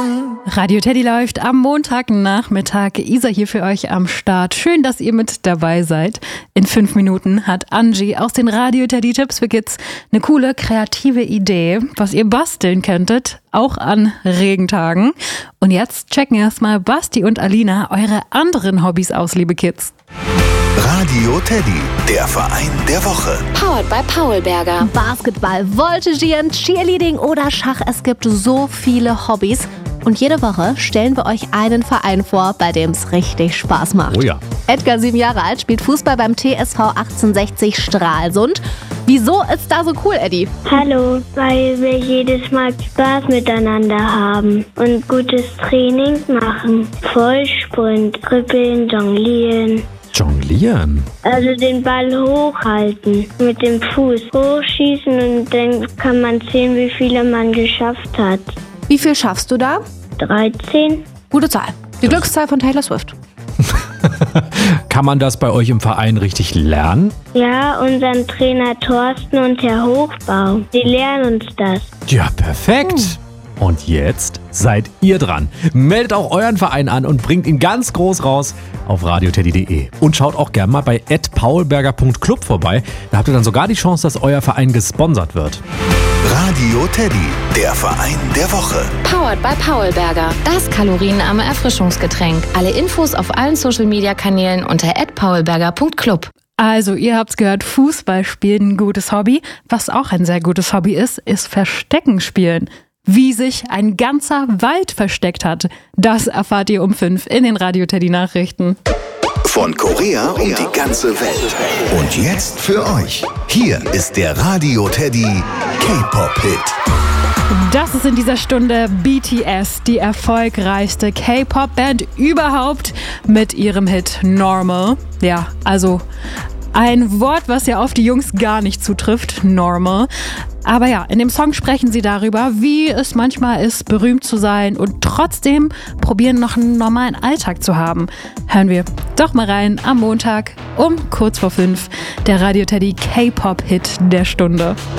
Radio Teddy läuft am Montagnachmittag. Isa hier für euch am Start. Schön, dass ihr mit dabei seid. In 5 Minuten hat Angie aus den Radio Teddy Tipps für Kids eine coole, kreative Idee, was ihr basteln könntet, auch an Regentagen. Und jetzt checken erstmal Basti und Alina eure anderen Hobbys aus, liebe Kids. Radio Teddy, der Verein der Woche. Powered by Paulberger. Basketball, Voltigieren, Cheerleading oder Schach. Es gibt so viele Hobbys. Und jede Woche stellen wir euch einen Verein vor, bei dem es richtig Spaß macht. Oh ja. Edgar, 7 Jahre alt, spielt Fußball beim TSV 1860 Stralsund. Wieso ist da so cool, Eddie? Hallo, weil wir jedes Mal Spaß miteinander haben und gutes Training machen. Vollsprint, Kribbeln, Jonglieren. Jonglieren? Also den Ball hochhalten, mit dem Fuß hochschießen und dann kann man sehen, wie viele man geschafft hat. Wie viel schaffst du da? 13. Gute Zahl. Die Glückszahl von Taylor Swift. Kann man das bei euch im Verein richtig lernen? Ja, unseren Trainer Thorsten und Herr Hochbau, die lernen uns das. Ja, perfekt. Und jetzt seid ihr dran. Meldet auch euren Verein an und bringt ihn ganz groß raus auf radioteddy.de. Und schaut auch gerne mal bei @paulberger.club vorbei. Da habt ihr dann sogar die Chance, dass euer Verein gesponsert wird. Radio Teddy, der Verein der Woche. Powered by Paulberger. Das kalorienarme Erfrischungsgetränk. Alle Infos auf allen Social-Media-Kanälen unter @paulberger.club. Also, ihr habt's gehört, Fußball spielen, ein gutes Hobby. Was auch ein sehr gutes Hobby ist Verstecken spielen. Wie sich ein ganzer Wald versteckt hat, das erfahrt ihr um 5 in den Radio Teddy Nachrichten. Von Korea um die ganze Welt. Und jetzt für euch. Hier ist der Radio Teddy K-Pop-Hit. Das ist in dieser Stunde BTS, die erfolgreichste K-Pop-Band überhaupt mit ihrem Hit Normal. Ja, also ein Wort, was ja auf die Jungs gar nicht zutrifft, Normal. Aber ja, in dem Song sprechen sie darüber, wie es manchmal ist, berühmt zu sein und trotzdem probieren, noch einen normalen Alltag zu haben. Hören wir doch mal rein am Montag um kurz vor 5, der Radio Teddy K-Pop-Hit der Stunde.